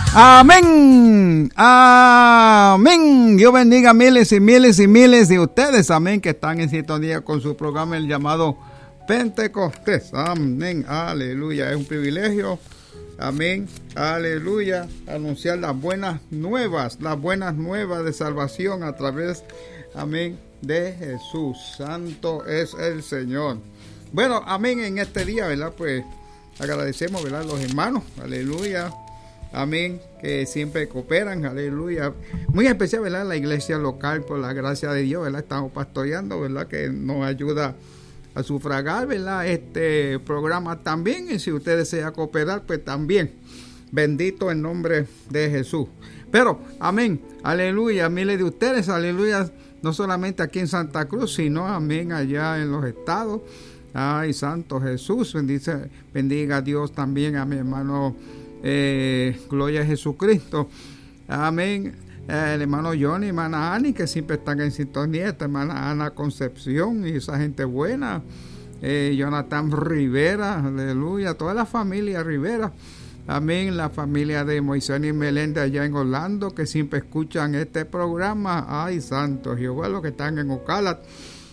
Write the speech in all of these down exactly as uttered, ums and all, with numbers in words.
Amén, amén. Dios bendiga miles y miles y miles de ustedes, amén, que están en sintonía con su programa, el llamado Pentecostés. Amén, aleluya. Es un privilegio, amén, aleluya, anunciar las buenas nuevas, las buenas nuevas de salvación a través, amén, de Jesús. Santo es el Señor. Bueno, amén, en este día, ¿verdad? Pues agradecemos, ¿verdad? Los hermanos, aleluya. Amén, que siempre cooperan, aleluya. Muy especial, ¿verdad? La iglesia local, por la gracia de Dios, ¿verdad? Estamos pastoreando, ¿verdad? Que nos ayuda a sufragar, ¿verdad? Este programa también. Y si usted desea cooperar, pues también. Bendito en nombre de Jesús. Pero, amén, aleluya. Miles de ustedes, aleluya. No solamente aquí en Santa Cruz, sino, amén, allá en los estados. Ay, Santo Jesús. Bendice, bendiga a Dios también a mi hermano. Eh, gloria a Jesucristo, amén. Eh, el hermano Johnny, hermana Ani, que siempre están en sintonía, esta hermana Ana Concepción y esa gente buena, eh, Jonathan Rivera, aleluya, toda la familia Rivera, amén, la familia de Moisés y Meléndez allá en Orlando, que siempre escuchan este programa. Ay, santo Jehová, los que están en Ocala,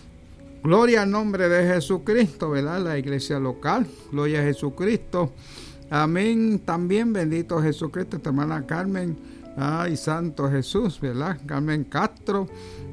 gloria al nombre de Jesucristo, ¿verdad? La iglesia local, gloria a Jesucristo. Amén, también bendito Jesucristo, tu hermana Carmen, ay, Santo Jesús, ¿verdad? Carmen Castro,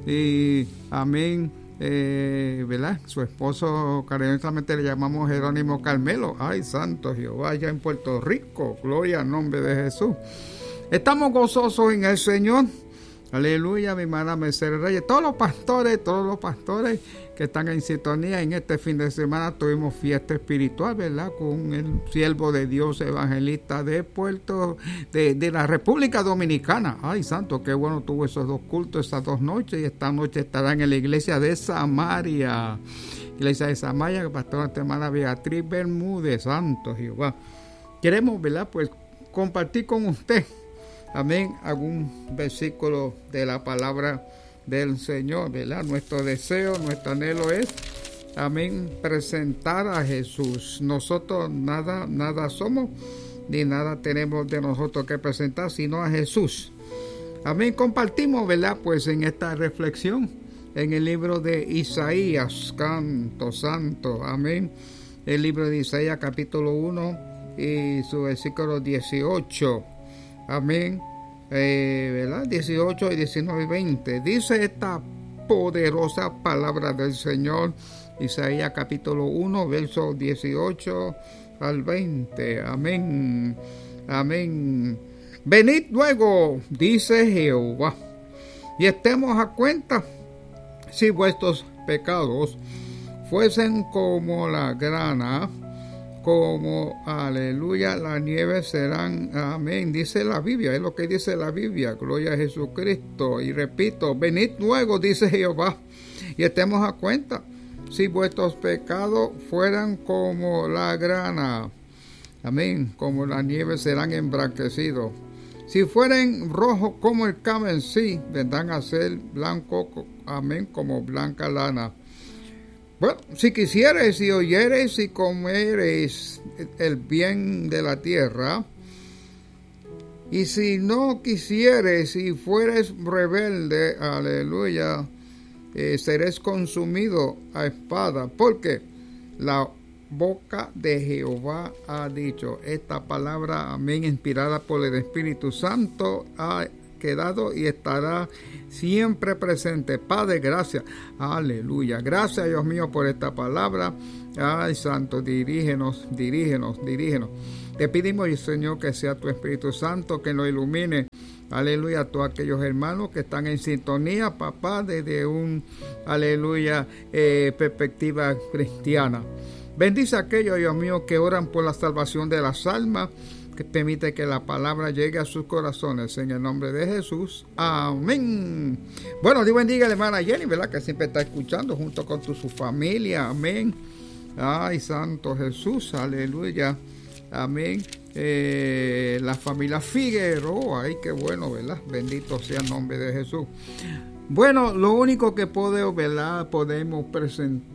y amén, eh, ¿verdad? Su esposo, cariñosamente le llamamos Jerónimo Carmelo, ay, Santo Jehová, allá en Puerto Rico, gloria al nombre de Jesús. Estamos gozosos en el Señor, aleluya, mi hermana Mercedes Reyes, todos los pastores, todos los pastores que están en sintonía. En este fin de semana tuvimos fiesta espiritual, ¿verdad? Con el siervo de Dios evangelista de Puerto, de, de la República Dominicana. Ay, santo, qué bueno tuvo esos dos cultos, esas dos noches, y esta noche estarán en la iglesia de Samaria. Iglesia de Samaria, que pastora hermana Beatriz Bermúdez, santo Jehová. Queremos, ¿verdad? Pues compartir con usted, amén, algún versículo de la palabra del Señor, ¿verdad? Nuestro deseo, nuestro anhelo es, amén, presentar a Jesús. Nosotros nada, nada somos, ni nada tenemos de nosotros que presentar, sino a Jesús. Amén, compartimos, ¿verdad? Pues en esta reflexión, en el libro de Isaías, canto santo, amén. El libro de Isaías, capítulo uno, y su versículo dieciocho, amén. Eh, ¿verdad? dieciocho y diecinueve y veinte. Dice esta poderosa palabra del Señor, Isaías capítulo uno, versos dieciocho al veinte. Amén. Amén. Venid luego, dice Jehová, y estemos a cuenta, si vuestros pecados fuesen como la grana, como, aleluya, la nieve serán, amén, dice la Biblia, es lo que dice la Biblia, gloria a Jesucristo. Y repito, venid luego, dice Jehová, y estemos a cuenta, si vuestros pecados fueran como la grana, amén, como la nieve serán emblanquecidos. Si fueren rojos como el carmesí, vendrán a ser blancos, amén, como blanca lana. Bueno, si quisieres y oyeres y comeres el bien de la tierra, y si no quisieres y fueres rebelde, aleluya, eh, seréis consumido a espada, porque la boca de Jehová ha dicho. Esta palabra, amén, inspirada por el Espíritu Santo, ha quedado y estará siempre presente. Padre, gracias, aleluya, gracias Dios mío por esta palabra. Ay, santo, dirígenos, dirígenos, dirígenos. Te pedimos, Señor, que sea tu Espíritu Santo que nos ilumine, aleluya, a todos aquellos hermanos que están en sintonía, papá, desde un, aleluya, eh, perspectiva cristiana. Bendice a aquellos, Dios mío, que oran por la salvación de las almas, que permite que la palabra llegue a sus corazones, en el nombre de Jesús, amén. Bueno, Dios bendiga a la hermana Jenny, ¿verdad? Que siempre está escuchando junto con tu, su familia, amén. Ay, santo Jesús, aleluya, amén. Eh, la familia Figueroa, ay, qué bueno, ¿verdad? Bendito sea el nombre de Jesús. Bueno, lo único que podemos, ¿verdad? Podemos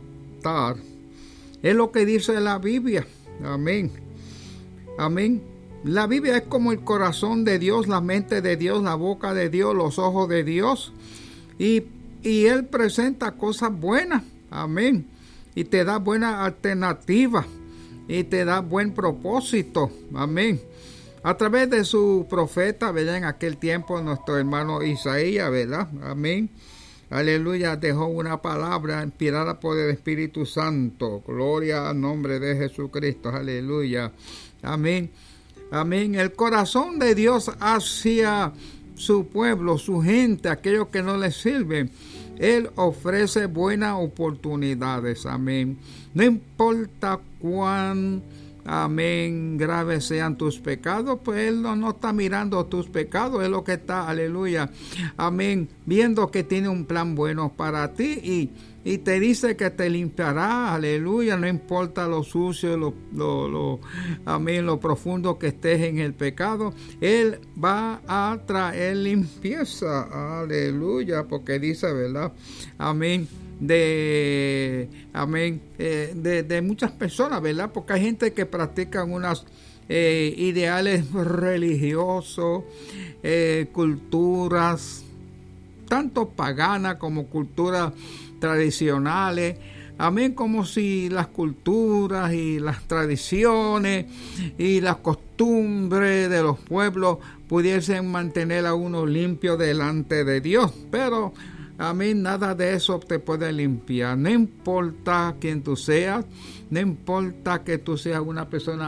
presentar es lo que dice la Biblia, amén, amén. La Biblia es como el corazón de Dios, la mente de Dios, la boca de Dios, los ojos de Dios. Y, y Él presenta cosas buenas. Amén. Y te da buena alternativa. Y te da buen propósito. Amén. A través de su profeta, ¿verdad? En aquel tiempo, nuestro hermano Isaías, ¿verdad? Amén. Aleluya, dejó una palabra inspirada por el Espíritu Santo. Gloria al nombre de Jesucristo. Aleluya. Amén. Amén. El corazón de Dios hacia su pueblo, su gente, aquellos que no le sirven. Él ofrece buenas oportunidades. Amén. No importa cuán, amén, graves sean tus pecados, pues Él no, no está mirando tus pecados, es lo que está, aleluya, amén, viendo que tiene un plan bueno para ti y, y te dice que te limpiará, aleluya, no importa lo sucio, lo, lo, lo, amén, lo profundo que estés en el pecado, Él va a traer limpieza, aleluya, porque dice, ¿verdad? Amén. de amén eh, de, de muchas personas, ¿verdad? Porque hay gente que practican unos eh, ideales religiosos, eh, culturas tanto paganas como culturas tradicionales, amén, como si las culturas y las tradiciones y las costumbres de los pueblos pudiesen mantener a uno limpio delante de Dios, pero amén, nada de eso te puede limpiar. No importa quién tú seas, no importa que tú seas una persona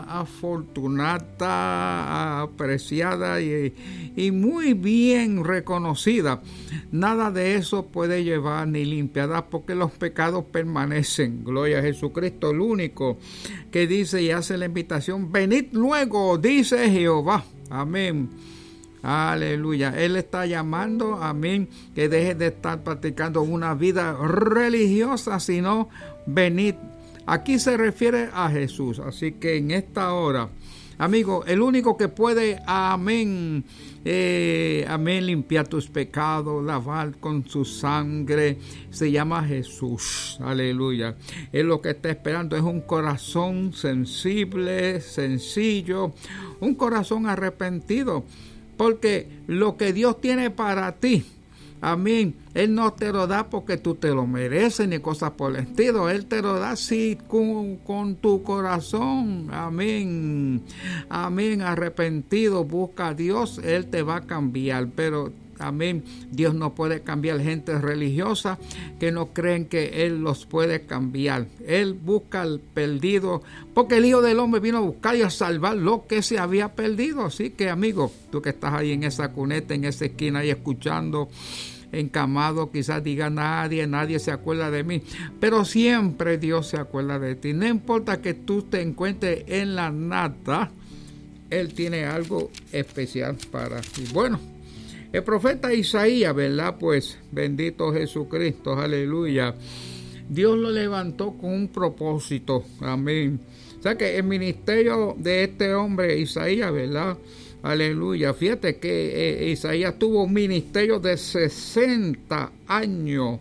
afortunada, apreciada y, y muy bien reconocida. Nada de eso puede llevar ni limpiar, porque los pecados permanecen. Gloria a Jesucristo, el único que dice y hace la invitación: venid luego, dice Jehová. Amén. Aleluya. Él está llamando, amén, que deje de estar practicando una vida religiosa, sino venid. Aquí se refiere a Jesús. Así que en esta hora, amigo, el único que puede, amén, eh, amén, limpiar tus pecados, lavar con su sangre, se llama Jesús. Aleluya. Él lo que está esperando es un corazón sensible, sencillo, un corazón arrepentido. Porque lo que Dios tiene para ti, amén, Él no te lo da porque tú te lo mereces ni cosas por el estilo. Él te lo da así con, con tu corazón, amén, amén, arrepentido. Busca a Dios, Él te va a cambiar, pero amén, Dios no puede cambiar gente religiosa que no creen que Él los puede cambiar. Él busca al perdido, porque el Hijo del Hombre vino a buscar y a salvar lo que se había perdido. Así que, amigo, tú que estás ahí en esa cuneta, en esa esquina, ahí escuchando, encamado, quizás diga nadie, nadie se acuerda de mí, pero siempre Dios se acuerda de ti. No importa que tú te encuentres en la nada, Él tiene algo especial para ti. Bueno, el profeta Isaías, ¿verdad? Pues bendito Jesucristo, aleluya. Dios lo levantó con un propósito, amén. O sea que el ministerio de este hombre Isaías, ¿verdad? Aleluya. Fíjate que eh, Isaías tuvo un ministerio de sesenta años.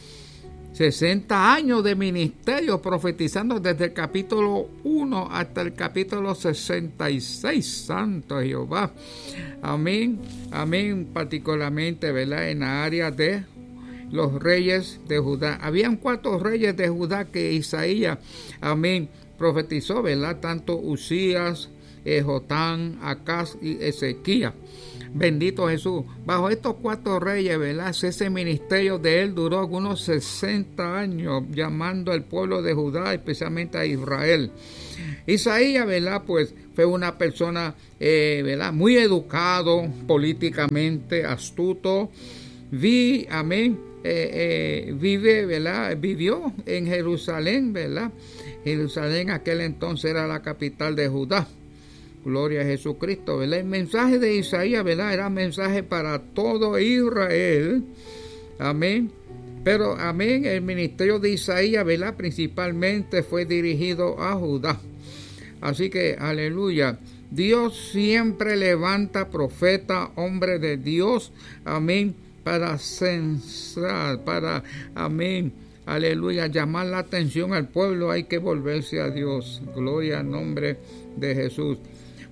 sesenta años de ministerio, profetizando desde el capítulo uno hasta el capítulo sesenta y seis. Santo Jehová. Amén. Amén. Particularmente, ¿verdad? En la área de los reyes de Judá. Habían cuatro reyes de Judá que Isaías, amén, profetizó, ¿verdad? Tanto Usías, eh, Jotán, Acaz y Ezequías. Bendito Jesús. Bajo estos cuatro reyes, ¿verdad? Ese ministerio de él duró algunos sesenta años, llamando al pueblo de Judá, especialmente a Israel. Isaías, ¿verdad? Pues fue una persona, eh, ¿verdad? Muy educado políticamente, astuto. Vi, amén, eh, eh, vive, ¿verdad? Vivió en Jerusalén, ¿verdad? Jerusalén aquel entonces era la capital de Judá. Gloria a Jesucristo, ¿verdad? El mensaje de Isaías, ¿verdad? Era un mensaje para todo Israel. Amén. Pero, amén, el ministerio de Isaías, ¿verdad? Principalmente fue dirigido a Judá. Así que, aleluya. Dios siempre levanta profeta, hombre de Dios. Amén. Para censar, para, amén, aleluya, llamar la atención al pueblo. Hay que volverse a Dios. Gloria al nombre de Jesús.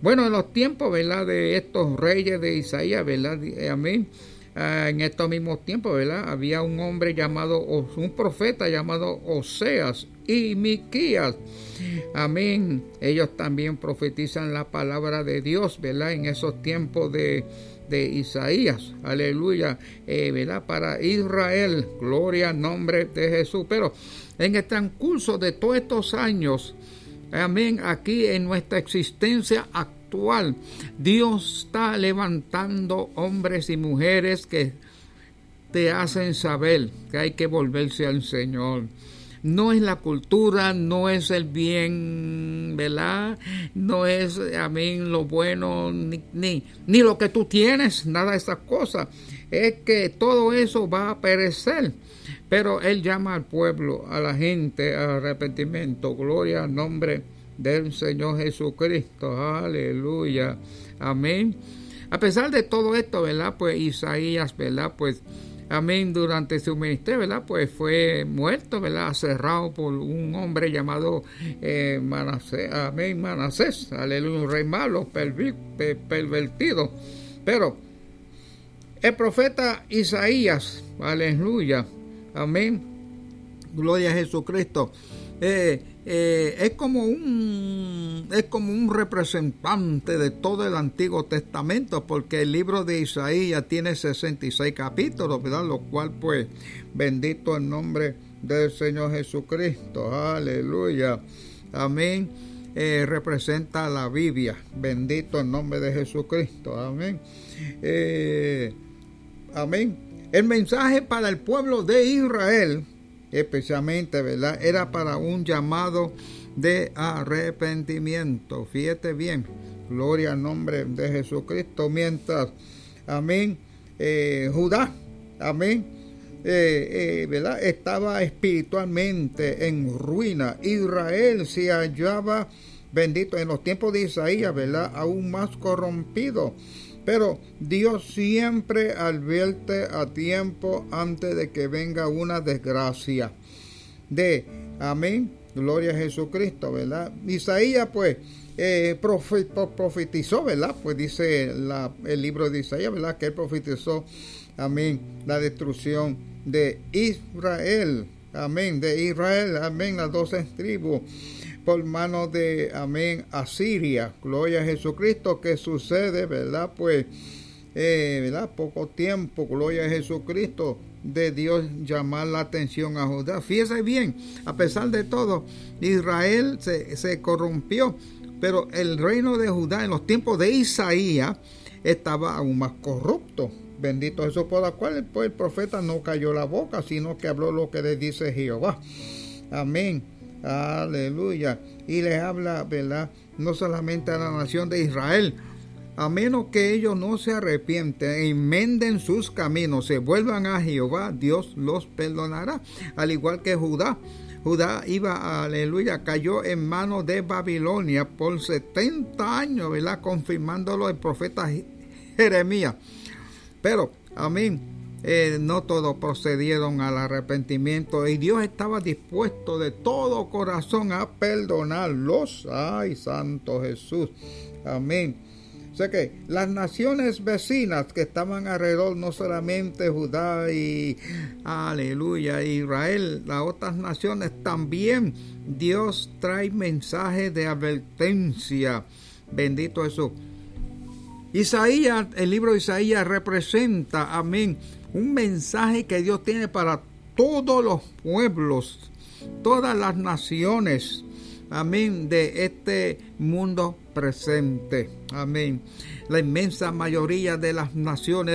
Bueno, en los tiempos, ¿verdad?, de estos reyes de Isaías, ¿verdad?, amén, uh, en estos mismos tiempos, ¿verdad?, había un hombre llamado, un profeta llamado Oseas y Miquías. Amén. Ellos también profetizan la palabra de Dios, ¿verdad?, en esos tiempos de, de Isaías. Aleluya. Eh, ¿verdad?, para Israel. Gloria al nombre de Jesús. Pero en el transcurso de todos estos años, amén, aquí en nuestra existencia actual, Dios está levantando hombres y mujeres que te hacen saber que hay que volverse al Señor. No es la cultura, no es el bien, ¿verdad? No es, amén, lo bueno, ni, ni, ni lo que tú tienes, nada de esas cosas. Es que todo eso va a perecer. Pero Él llama al pueblo, a la gente, al arrepentimiento. Gloria al nombre del Señor Jesucristo. Aleluya. Amén. A pesar de todo esto, ¿verdad? Pues Isaías, ¿verdad? Pues amén, durante su ministerio, ¿verdad?, pues fue muerto, ¿verdad?, aserrado por un hombre llamado eh, Manasés, amén, Manasés, aleluya, un rey malo, pervi, per, pervertido. Pero el profeta Isaías, aleluya, amén, gloria a Jesucristo, eh, eh, es como un es como un representante de todo el Antiguo Testamento, porque el libro de Isaías tiene sesenta y seis capítulos, ¿verdad?, lo cual, pues, bendito el nombre del Señor Jesucristo, aleluya, amén, eh, representa la Biblia, bendito el nombre de Jesucristo, amén, eh, amén. El mensaje para el pueblo de Israel, especialmente, ¿verdad?, era para un llamado de arrepentimiento. Fíjate bien, gloria al nombre de Jesucristo. Mientras, amén, eh, Judá, amén, eh, eh, ¿verdad?, estaba espiritualmente en ruina. Israel se hallaba, bendito, en los tiempos de Isaías, ¿verdad?, aún más corrompido. Pero Dios siempre advierte a tiempo antes de que venga una desgracia. De, amén, gloria a Jesucristo, ¿verdad? Isaías, pues, eh, profetizó, ¿verdad? Pues dice la, el libro de Isaías, ¿verdad?, que él profetizó, amén, la destrucción de Israel, amén, de Israel, amén, las doce tribus, por mano de, amén, Asiria. Gloria a Jesucristo. ¿Qué sucede, verdad? Pues, eh, verdad, poco tiempo, gloria a Jesucristo, de Dios llamar la atención a Judá. Fíjese bien, a pesar de todo, Israel se, se corrompió, pero el reino de Judá en los tiempos de Isaías estaba aún más corrupto. Bendito Jesús, por la cual pues, el profeta no cayó la boca, sino que habló lo que le dice Jehová. Amén. Aleluya. Y les habla, ¿verdad?, no solamente a la nación de Israel, a menos que ellos no se arrepienten, enmenden sus caminos, se vuelvan a Jehová, Dios los perdonará. Al igual que Judá, Judá iba, aleluya, cayó en manos de Babilonia por setenta años, ¿verdad?, confirmándolo el profeta Jeremías. Pero, amén, Eh, no todos procedieron al arrepentimiento y Dios estaba dispuesto de todo corazón a perdonarlos. Ay, Santo Jesús, amén. O sea que las naciones vecinas que estaban alrededor, no solamente Judá y aleluya, Israel, las otras naciones también, Dios trae mensajes de advertencia. Bendito Jesús. Isaías, el libro de Isaías representa, amén, un mensaje que Dios tiene para todos los pueblos, todas las naciones, amén, de este mundo presente, amén. La inmensa mayoría de las naciones